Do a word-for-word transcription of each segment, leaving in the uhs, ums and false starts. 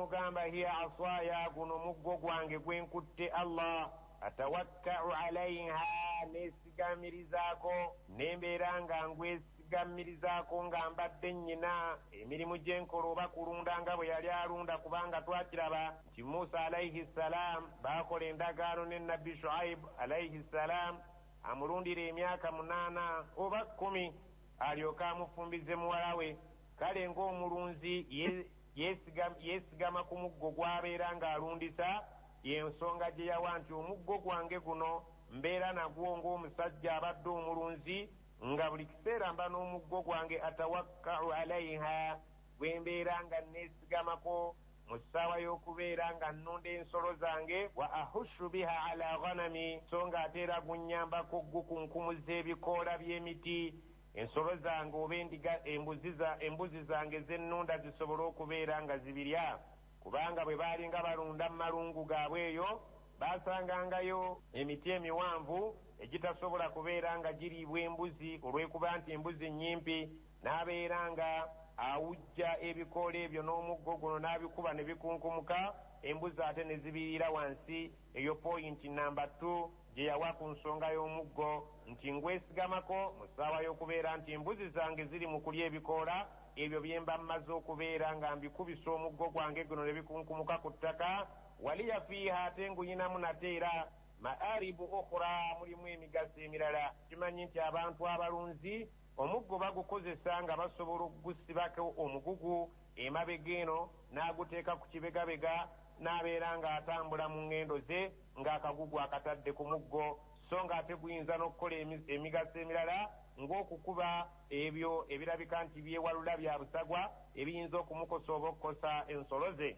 n'amugamba hiya asaya guno muggo gwange gwenkutte Allah atawakkau alaiha neesigamirizaako nembeera nga ngwesigamirizako nga mbadde nnyina emirimu gyenkola oba kulunda nga bwe yali alunda kubanga twakiraba nti Musa alaihi salam baakola endagaano ne nabbi Shuaibu alaihi salam amulundira emyaka munaana oba kkumi alyoke amufumbize muwala we. Kale ng'omulunzi yesigama yesigama ku muggo gw'abeera ng'alundisa yensonga gye yawa nti omuggo gwange guno mbeera nagwo ng'omusajja abadde omulunzi nga buli kiseera mba n'omuggo gwange atawakkau alaiha gwe mbeera nga neesigamako mu ssaawa y'okubeera nga nnunda ensolo zange wa ahushu biha ala ghanami so nga ate era gunnyambako gukunkumuza ebikoola by'emiti ensolo zange oba endiga embuzi zange zennunda zisobole okubeera nga zibirya kubanga bwe baali nga balunda mu malungu gaabwe eyo baasangangayo emiti emiwanvu egitasobola kubeera nga giriibwa embuzi olw'ekuba nti embuzi nnyimpi n'abeera nga awujja ebikoola ebyo n'omuggo guno n'abikuba ne bikunkumuka embuzi ate ne zibiriira wansi. Eyo poyinti namba two gye yawa ku nsonga y'omuggo nti ngwesigamako mu ssaawa y'okubeera nti embuzi zange ziri mu kulya ebikoola ebyo bye mba mmaze okubeera nga mbikubisa omuggo gwange guno ne bikunkumuka ku ttaka. Waliya fiiha ate nguyinamu nate era maaribu ukhra mulimu emigaso emirala. Kimanyi nti abantu abalunzi omuggo bagukozesa nga basobola okugusibako omugugu emabega eno n'aguteeka ku kibegabega n'abeera ng'atambula mu ngendo ze ng'akagugu akatadde ku muggo so nga ate guyinza n'okukola emigaso emirala ng'okukuba ebyo ebirabika nti byewalula bya busagwa ebiyinza okumukosa oba okukosa ensolo ze.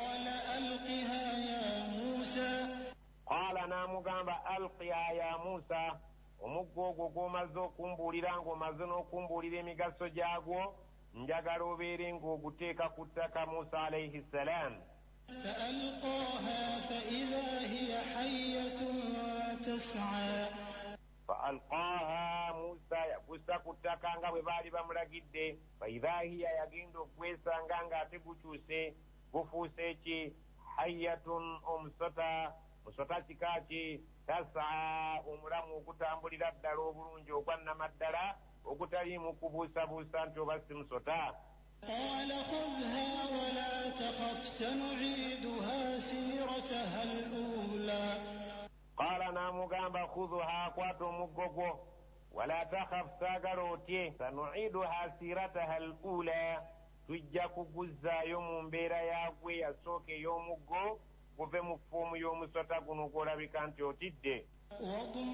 Qaala n'amugamba alqiha ya Musa omuggo ogwo gw'omaze okumbuulira ng'omaze n'okumbuulira emigaso gyagwo njagala obeere ng'oguteeka ku ttaka. Musa alaihi salam faalqaaha Musa yagussa ku ttaka nga bwe baali bamulagidde faidha hiya yagenda okwesanga ng'ate gukyuse gufuuse ki hayyatun omusota musota kika ki tasaa omulamu ogutambulira ddala obulungi ogwannamaddala ogutaliimu kubuusabuusa nti oba si musota. قال خذها ولا تخف سنعيدها سيرتها الأولى. قال نامugamba خذها kwata omuggo gwo wala takhaf saagala otye sanuiduha sirataha al-ula tujja kuguzzaayo mu mbeera yaagwe yasooka ey'omuggo guve mu ffuumu y'omusota guno gw'olabika nti otidde.